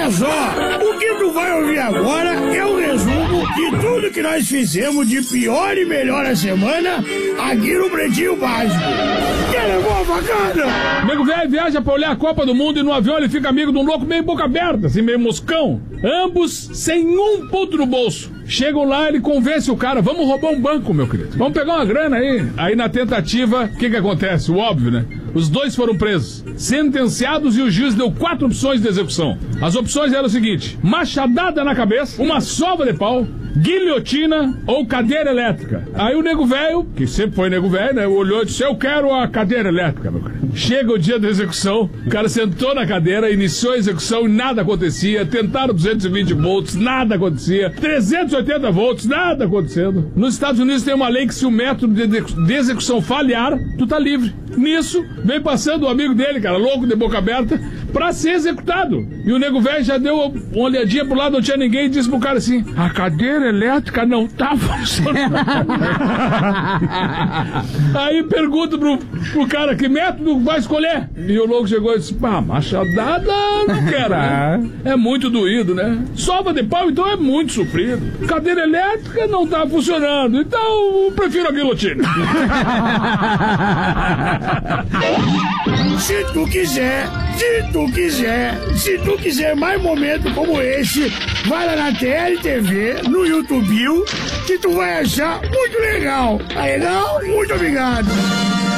Olha só, o que tu vai ouvir agora é um resumo de tudo que nós fizemos de pior e melhor a semana aqui no Pretinho Básico. Quer levar uma facada? Nego velho viaja pra olhar a Copa do Mundo e no avião ele fica amigo de um louco meio boca aberta, assim, meio moscão. Ambos sem um ponto no bolso. Chegam lá, ele convence o cara, vamos roubar um banco, meu querido. Vamos pegar uma grana aí. Aí na tentativa, o que acontece? O óbvio, né? Os dois foram presos, sentenciados, e o juiz deu 4 opções de execução. As opções eram o seguinte: machadada na cabeça, uma sova de pau, guilhotina ou cadeira elétrica. Aí o nego velho, que sempre foi nego velho, né, olhou e disse: eu quero a cadeira elétrica, meu cara. Chega o dia da execução, o cara sentou na cadeira, iniciou a execução e nada acontecia. Tentaram 220 volts, nada acontecia. 380 volts, nada acontecendo. Nos Estados Unidos tem uma lei que se o método de execução falhar, tu tá livre. Nisso, vem passando o amigo dele, cara, louco, de boca aberta, pra ser executado. E o nego velho já deu uma olhadinha pro lado, não tinha ninguém, e disse pro cara assim: a cadeira elétrica não tá funcionando. Aí pergunta pro cara: que método vai escolher? E o louco chegou e disse: machadada não quero, né? É muito doído, né? Sova de pau, então é muito sofrido. Cadeira elétrica não tá funcionando, então eu prefiro a guilhotina. Se tu quiser mais momentos como esse, vai lá na TLTV, no YouTube, que tu vai achar muito legal. Tá legal? Muito obrigado.